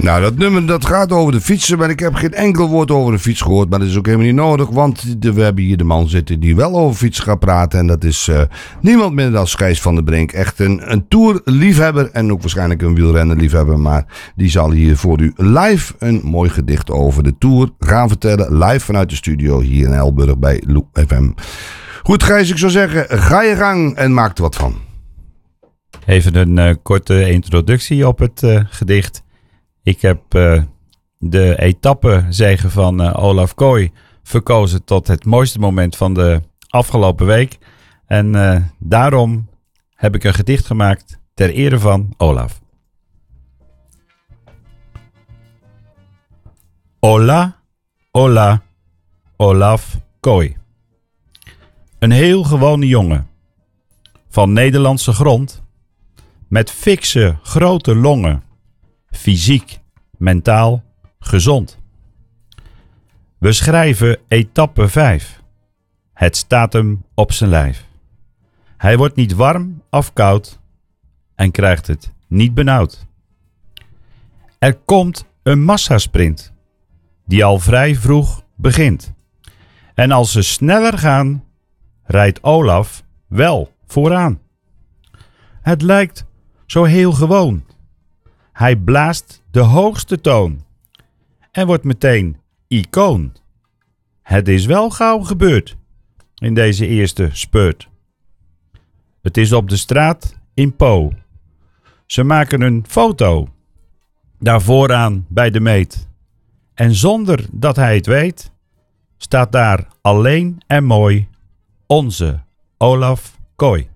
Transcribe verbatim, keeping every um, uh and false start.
Nou, dat nummer dat gaat over de fietsen, maar ik heb geen enkel woord over de fiets gehoord. Maar dat is ook helemaal niet nodig, want de, we hebben hier de man zitten die wel over fietsen gaat praten. En dat is uh, niemand minder dan Gijs van der Brink. Echt een, een tourliefhebber en ook waarschijnlijk een wielrennerliefhebber. Maar die zal hier voor u live een mooi gedicht over de Tour gaan vertellen. Live vanuit de studio hier in Elburg bij Lou F M. Goed Gijs, ik zou zeggen, ga je gang en maak er wat van. Even een uh, korte introductie op het uh, gedicht. Ik heb uh, de etappezege van uh, Olaf Kooi verkozen tot het mooiste moment van de afgelopen week. En uh, daarom heb ik een gedicht gemaakt ter ere van Olaf. Ola, Ola, Olaf Kooi. Een heel gewone jongen. Van Nederlandse grond. Met fikse grote longen. Fysiek, mentaal, gezond. We schrijven etappe vijf. Het staat hem op zijn lijf. Hij wordt niet warm of koud en krijgt het niet benauwd. Er komt een massasprint die al vrij vroeg begint. En als ze sneller gaan, rijdt Olaf wel vooraan. Het lijkt zo heel gewoon. Hij blaast de hoogste toon en wordt meteen icoon. Het is wel gauw gebeurd in deze eerste spurt. Het is op de straat in Po. Ze maken een foto daar vooraan bij de meet. En zonder dat hij het weet, staat daar alleen en mooi onze Olaf Kooi.